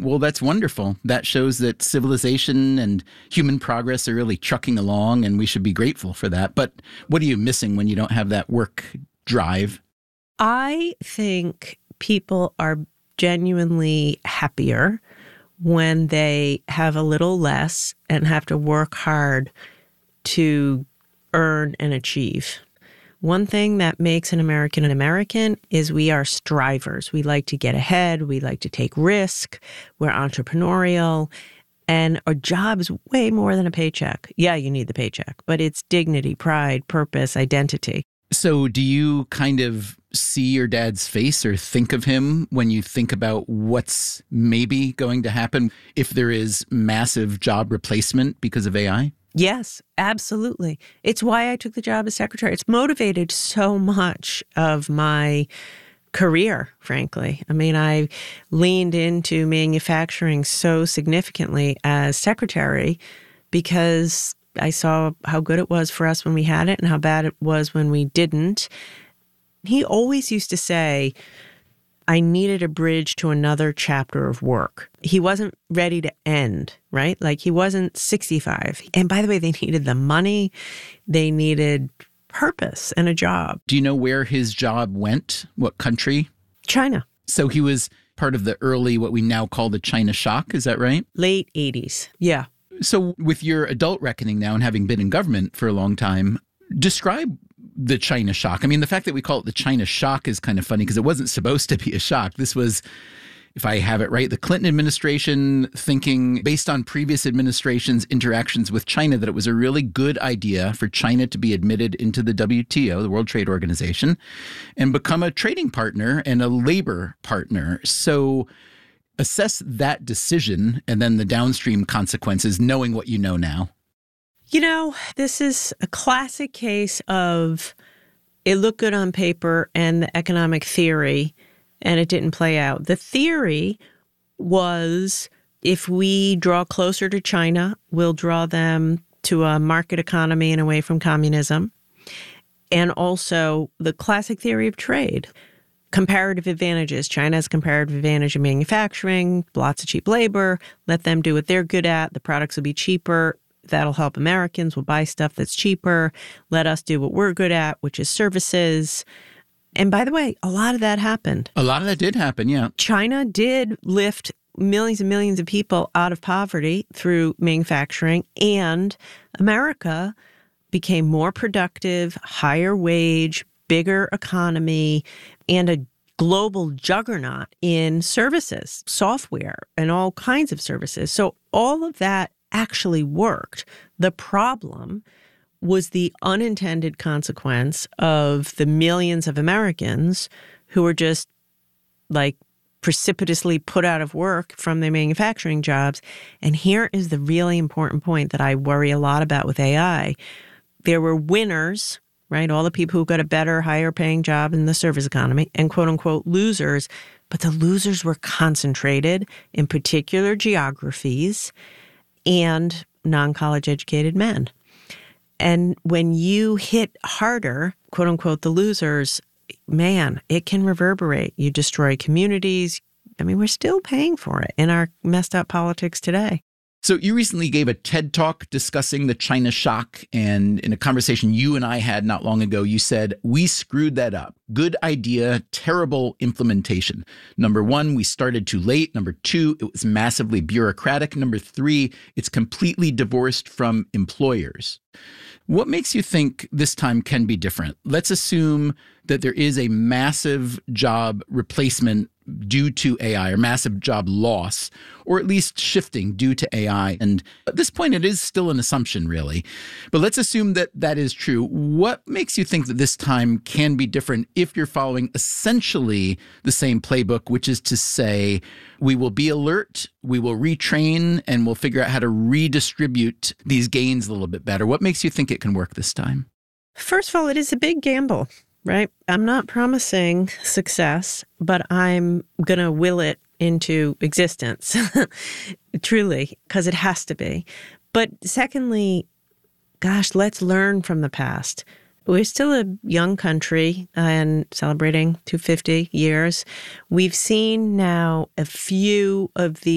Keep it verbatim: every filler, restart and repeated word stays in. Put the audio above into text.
Well, that's wonderful. That shows that civilization and human progress are really trucking along, and we should be grateful for that. But what are you missing when you don't have that work drive? I think people are genuinely happier when they have a little less and have to work hard to earn and achieve. One thing that makes an American an American is we are strivers. We like to get ahead. We like to take risk. We're entrepreneurial. And our job is way more than a paycheck. Yeah, you need the paycheck, but it's dignity, pride, purpose, identity. So do you kind of see your dad's face or think of him when you think about what's maybe going to happen if there is massive job replacement because of A I? Yes, absolutely. It's why I took the job as secretary. It's motivated so much of my career, frankly. I mean, I leaned into manufacturing so significantly as secretary because I saw how good it was for us when we had it and how bad it was when we didn't. He always used to say, I needed a bridge to another chapter of work. He wasn't ready to end, right? Like he wasn't sixty-five. And by the way, they needed the money. They needed purpose and a job. Do you know where his job went? What country? China. So he was part of the early, what we now call the China shock. Is that right? Late eighties. Yeah. So with your adult reckoning now and having been in government for a long time, describe the China shock. I mean, the fact that we call it the China shock is kind of funny because it wasn't supposed to be a shock. This was, if I have it right, the Clinton administration thinking based on previous administrations' interactions with China that it was a really good idea for China to be admitted into the W T O, the World Trade Organization, and become a trading partner and a labor partner. So assess that decision and then the downstream consequences, knowing what you know now. You know, this is a classic case of it looked good on paper and the economic theory, and it didn't play out. The theory was if we draw closer to China, we'll draw them to a market economy and away from communism. And also the classic theory of trade. Comparative advantages. China has comparative advantage in manufacturing, lots of cheap labor. Let them do what they're good at. The products will be cheaper. That'll help Americans. We'll buy stuff that's cheaper. Let us do what we're good at, which is services. And by the way, a lot of that happened. A lot of that did happen, yeah. China did lift millions and millions of people out of poverty through manufacturing, and America became more productive, higher wage, bigger economy, and a global juggernaut in services, software, and all kinds of services. So all of that actually worked. The problem was the unintended consequence of the millions of Americans who were just like precipitously put out of work from their manufacturing jobs. And here is the really important point that I worry a lot about with A I. There were winners, right? All the people who got a better, higher paying job in the service economy, and quote unquote losers. But the losers were concentrated in particular geographies and non-college educated men. And when you hit harder, quote unquote, the losers, man, it can reverberate. You destroy communities. I mean, we're still paying for it in our messed up politics today. So you recently gave a TED Talk discussing the China shock, and in a conversation you and I had not long ago, you said, we screwed that up. Good idea, terrible implementation. Number one, we started too late. Number two, it was massively bureaucratic. Number three, it's completely divorced from employers. What makes you think this time can be different? Let's assume that there is a massive job replacement due to A I, or massive job loss, or at least shifting due to A I. And at this point, it is still an assumption, really. But let's assume that that is true. What makes you think that this time can be different if you're following essentially the same playbook, which is to say, we will be alert, we will retrain, and we'll figure out how to redistribute these gains a little bit better? What makes you think it can work this time? First of all, it is a big gamble. Right? I'm not promising success, but I'm going to will it into existence, truly, because it has to be. But secondly, gosh, let's learn from the past. We're still a young country and celebrating two hundred fifty years. We've seen now a few of the